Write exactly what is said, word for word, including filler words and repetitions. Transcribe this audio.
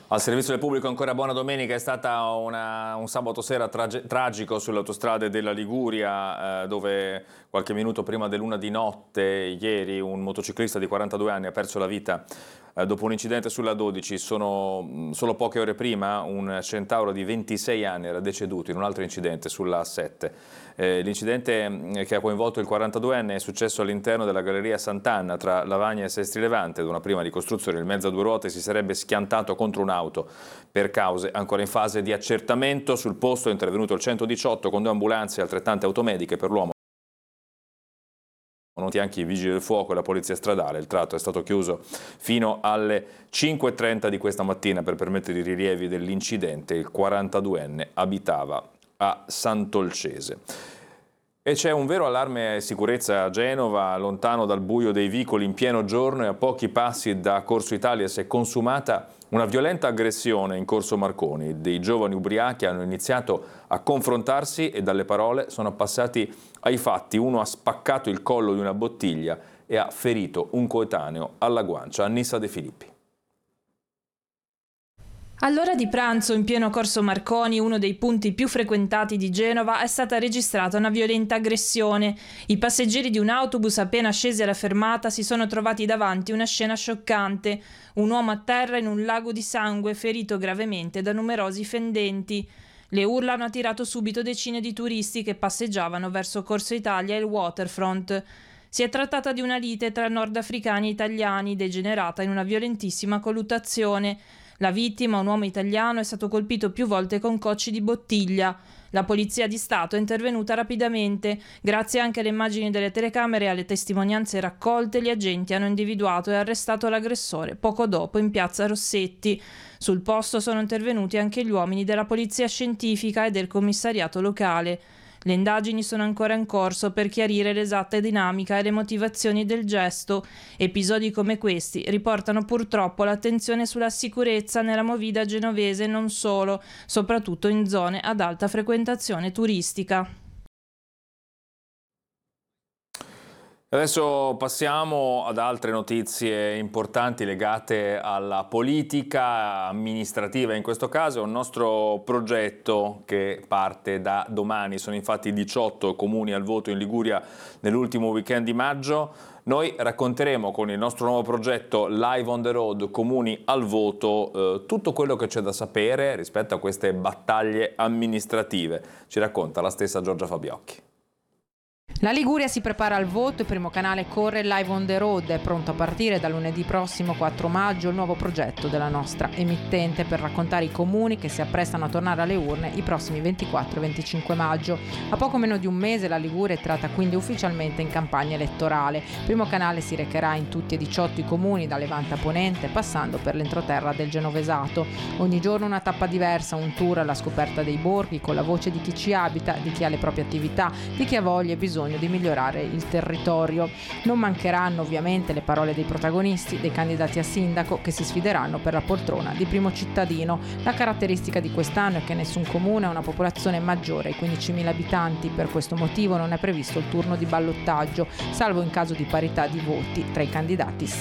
Al servizio del pubblico ancora buona domenica. È stata una, un sabato sera trage, tragico sulle autostrade della Liguria, eh, dove qualche minuto prima dell'una di notte ieri un motociclista di quarantadue anni ha perso la vita eh, dopo un incidente sulla dodici. Sono solo poche ore prima un centauro di ventisei anni era deceduto in un altro incidente sulla A sette. Eh, l'incidente che ha coinvolto il quarantaduenne è successo all'interno della galleria Sant'Anna tra Lavagna e Sestri Levante. Ad una prima ricostruzione il mezzo a due ruote si sarebbe schiantato contro un'auto per cause ancora in fase di accertamento. Sul posto è intervenuto il centodiciotto con due ambulanze e altrettante automediche. Per l'uomo sono anche i vigili del fuoco e la polizia stradale. Il tratto è stato chiuso fino alle cinque e trenta di questa mattina per permettere i rilievi dell'incidente. Il quarantaduenne abitava a Santolcese. E c'è un vero allarme sicurezza a Genova, lontano dal buio dei vicoli in pieno giorno e a pochi passi da Corso Italia si è consumata una violenta aggressione in Corso Marconi. Dei giovani ubriachi hanno iniziato a confrontarsi e dalle parole sono passati ai fatti. Uno ha spaccato il collo di una bottiglia e ha ferito un coetaneo alla guancia. Annissa De Filippi. All'ora di pranzo, in pieno Corso Marconi, uno dei punti più frequentati di Genova, è stata registrata una violenta aggressione. I passeggeri di un autobus appena scesi alla fermata si sono trovati davanti una scena scioccante. Un uomo a terra in un lago di sangue, ferito gravemente da numerosi fendenti. Le urla hanno attirato subito decine di turisti che passeggiavano verso Corso Italia e il waterfront. Si è trattata di una lite tra nordafricani e italiani, degenerata in una violentissima colluttazione. La vittima, un uomo italiano, è stato colpito più volte con cocci di bottiglia. La Polizia di Stato è intervenuta rapidamente. Grazie anche alle immagini delle telecamere e alle testimonianze raccolte, gli agenti hanno individuato e arrestato l'aggressore poco dopo in piazza Rossetti. Sul posto sono intervenuti anche gli uomini della Polizia Scientifica e del commissariato locale. Le indagini sono ancora in corso per chiarire l'esatta dinamica e le motivazioni del gesto. Episodi come questi riportano purtroppo l'attenzione sulla sicurezza nella movida genovese e non solo, soprattutto in zone ad alta frequentazione turistica. Adesso passiamo ad altre notizie importanti legate alla politica amministrativa. In questo caso è un nostro progetto che parte da domani. Sono infatti diciotto comuni al voto in Liguria nell'ultimo weekend di maggio. Noi racconteremo con il nostro nuovo progetto Live on the Road, comuni al voto, eh, tutto quello che c'è da sapere rispetto a queste battaglie amministrative. Ci racconta la stessa Giorgia Fabiocchi. La Liguria si prepara al voto, il primo canale corre Live on the Road. È pronto a partire da lunedì prossimo quattro maggio il nuovo progetto della nostra emittente per raccontare i comuni che si apprestano a tornare alle urne i prossimi ventiquattro e venticinque maggio. A poco meno di un mese la Liguria è entrata quindi ufficialmente in campagna elettorale. Il primo canale si recherà in tutti e diciotto i comuni da Levante a Ponente, passando per l'entroterra del Genovesato. Ogni giorno una tappa diversa, un tour alla scoperta dei borghi con la voce di chi ci abita, di chi ha le proprie attività, di chi ha voglia e bisogno di migliorare il territorio. Non mancheranno ovviamente le parole dei protagonisti, dei candidati a sindaco che si sfideranno per la poltrona di primo cittadino. La caratteristica di quest'anno è che nessun comune ha una popolazione maggiore ai quindicimila abitanti, per questo motivo non è previsto il turno di ballottaggio, salvo in caso di parità di voti tra i candidati